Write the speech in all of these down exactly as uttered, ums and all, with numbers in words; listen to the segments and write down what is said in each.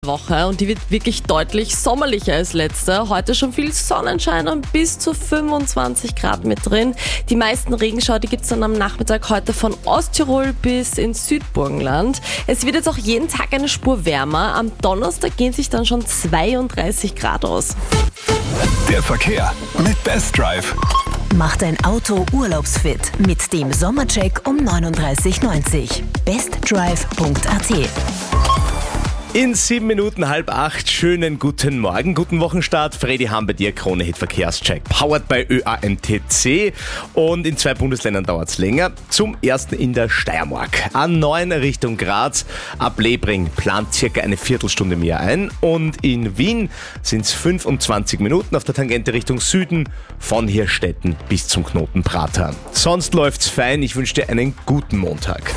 Woche und die wird wirklich deutlich sommerlicher als letzte. Heute schon viel Sonnenschein und bis zu fünfundzwanzig Grad mit drin. Die meisten Regenschauer, die gibt es dann am Nachmittag heute von Osttirol bis ins Südburgenland. Es wird jetzt auch jeden Tag eine Spur wärmer. Am Donnerstag gehen sich dann schon zweiunddreißig Grad aus. Der Verkehr mit Best Drive. Mach dein Auto urlaubsfit mit dem Sommercheck um neununddreißig neunzig. bestdrive punkt a t. In sieben Minuten halb acht, schönen guten Morgen, guten Wochenstart. Freddy Ham bei dir, Krone Hit Verkehrscheck. Powered bei Ö A M T C und in zwei Bundesländern dauert es länger. Zum ersten in der Steiermark. A neun Richtung Graz, ab Lebring plant circa eine Viertelstunde mehr ein. Und in Wien sind es fünfundzwanzig Minuten auf der Tangente Richtung Süden von Hirstetten bis zum Knoten Prater. Sonst läuft's fein, ich wünsche dir einen guten Montag.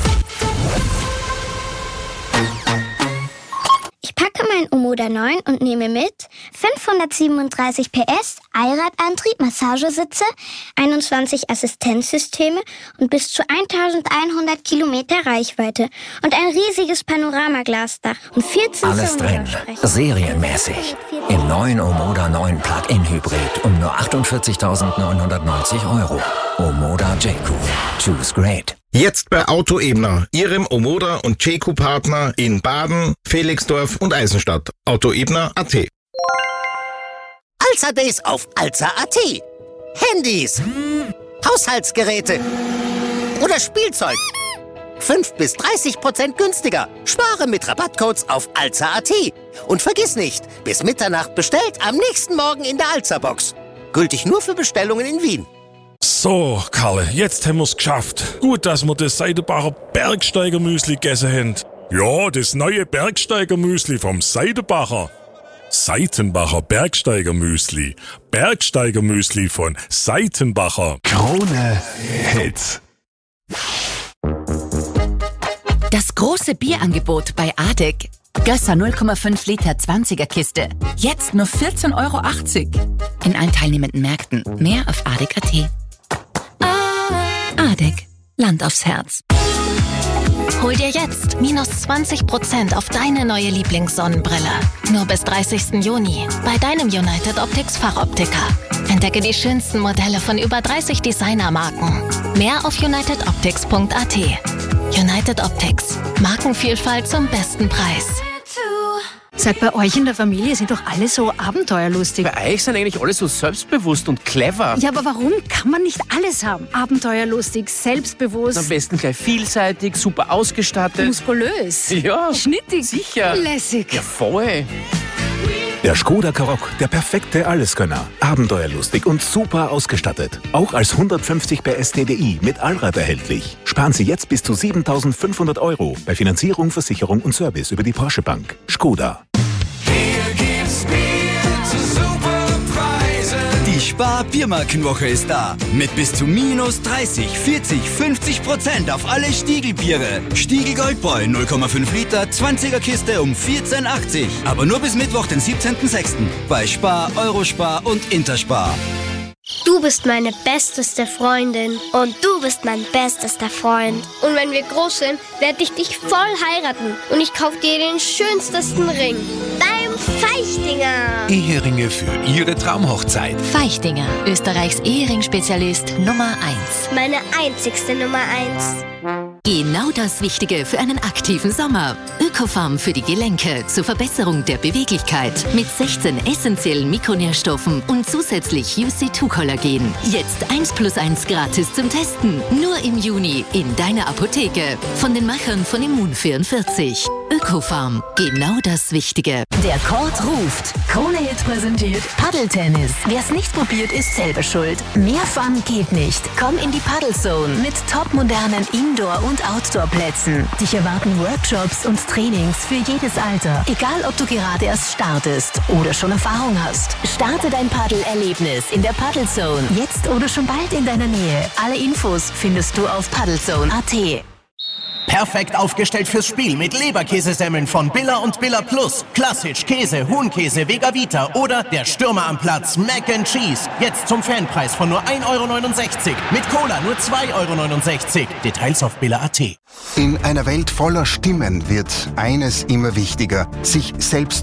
Mein Omoda neun und nehme mit fünfhundertsiebenunddreißig P S, Allradantrieb, Massagesitze, einundzwanzig Assistenzsysteme und bis zu eintausendeinhundert Kilometer Reichweite und ein riesiges Panoramaglasdach und vierzehn Alles drin, serienmäßig. Im neuen Omoda neun Plug-in Hybrid um nur achtundvierzigtausendneunhundertneunzig Euro. Omoda J-Q. Choose great. Jetzt bei Auto Ebner, Ihrem Omoda und J Q-Partner in Baden, Felixdorf und Eisenstadt. Auto Ebner punkt a t. Alza Days auf Alza punkt a t. Handys, Haushaltsgeräte oder Spielzeug. fünf bis dreißig Prozent günstiger. Spare mit Rabattcodes auf Alza punkt a t. Und vergiss nicht, bis Mitternacht bestellt, am nächsten Morgen in der Alza-Box. Gültig nur für Bestellungen in Wien. So, Karle, jetzt haben wir's geschafft. Gut, dass wir das Seidenbacher Bergsteiger-Müsli gegessen haben. Ja, das neue Bergsteiger-Müsli vom Seidenbacher. Seitenbacher Bergsteiger-Müsli. Bergsteiger-Müsli von Seitenbacher. Krone Hits. Das große Bierangebot bei Adek. Gösser null Komma fünf Liter zwanziger Kiste. Jetzt nur vierzehn Euro achtzig. In allen teilnehmenden Märkten. Mehr auf adek punkt a t. Adek. Land aufs Herz. Hol dir jetzt minus zwanzig Prozent auf deine neue Lieblingssonnenbrille. Nur bis dreißigsten Juni bei deinem United Optics Fachoptiker. Entdecke die schönsten Modelle von über dreißig Designermarken. Mehr auf united optics punkt a t. United Optics. Markenvielfalt zum besten Preis. Sag, bei euch in der Familie sind doch alle so abenteuerlustig. Bei euch sind eigentlich alle so selbstbewusst und clever. Ja, aber warum kann man nicht alles haben? Abenteuerlustig, selbstbewusst. Am besten gleich vielseitig, super ausgestattet. Muskulös. Ja. Schnittig. Sicher. Lässig. Ja, voll. Der Skoda Karoq, der perfekte Alleskönner. Abenteuerlustig und super ausgestattet. Auch als hundertfünfzig P S T D I mit Allrad erhältlich. Sparen Sie jetzt bis zu siebentausendfünfhundert Euro bei Finanzierung, Versicherung und Service über die Porsche Bank. Skoda. Die Spar-Biermarkenwoche ist da. Mit bis zu minus dreißig, vierzig, fünfzig Prozent auf alle Stiegelbiere. Stiegel Goldbräu null Komma fünf Liter, zwanziger Kiste um vierzehn achtzig. Aber nur bis Mittwoch, den siebzehnten sechsten bei Spar, Eurospar und Interspar. Du bist meine besteste Freundin und du bist mein bestester Freund. Und wenn wir groß sind, werde ich dich voll heiraten und ich kaufe dir den schönsten Ring. Dein Feichtinger. Eheringe für Ihre Traumhochzeit. Feichtinger, Österreichs Ehering-Spezialist Nummer eins. Meine einzigste Nummer eins. Genau das Wichtige für einen aktiven Sommer. Ökofarm für die Gelenke zur Verbesserung der Beweglichkeit mit sechzehn essentiellen Mikronährstoffen und zusätzlich U C zwei Kollagen. Jetzt eins plus eins gratis zum Testen. Nur im Juni in deiner Apotheke. Von den Machern von Immun vierundvierzig. Ökofarm. Genau das Wichtige. Der Court ruft. Krone Hit präsentiert Paddeltennis. Wer es nicht probiert, ist selber schuld. Mehr Fun geht nicht. Komm in die Paddlezone mit topmodernen Indoor- und Outdoor-Plätzen. Dich erwarten Workshops und Trainings für jedes Alter. Egal, ob du gerade erst startest oder schon Erfahrung hast. Starte dein Paddelerlebnis in der Paddlezone. Jetzt oder schon bald in deiner Nähe. Alle Infos findest du auf paddlezone punkt a t. Perfekt aufgestellt fürs Spiel mit Leberkäsesemmeln von Billa und Billa Plus. Klassisch, Käse, Huhnkäse, Vega Vita oder der Stürmer am Platz, Mac and Cheese. Jetzt zum Fanpreis von nur ein Euro neunundsechzig. Mit Cola nur zwei Euro neunundsechzig. Details auf billa punkt a t. In einer Welt voller Stimmen wird eines immer wichtiger: sich selbst